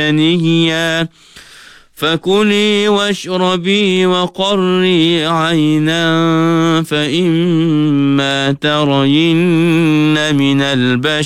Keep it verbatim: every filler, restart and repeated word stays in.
نهيا فكلي واشربي وقري عينا فإما ترين من البشر